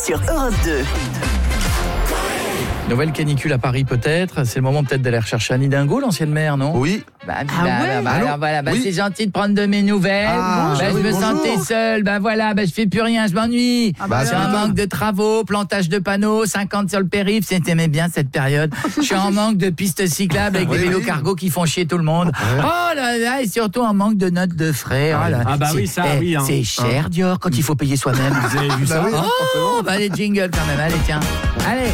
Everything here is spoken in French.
sur Europe 2. Nouvelle canicule à Paris peut-être. C'est le moment peut-être d'aller rechercher Annie Dingo, l'ancienne maire, non ? Oui. Alors voilà, Oui. c'est gentil de prendre de mes nouvelles. Je me sentais seule. Je fais plus rien, je m'ennuie. J'ai un manque de travaux, plantage de panneaux, 50 sur le périph'. C'était bien cette période. Je suis en manque de pistes cyclables avec des vélos cargo qui font chier tout le monde. Oh là là, et surtout en manque de notes de frais. Oh là. C'est cher, Dior, quand il faut payer soi-même. Vous avez vu ça ? Les jingles quand même. Allez, tiens. Allez.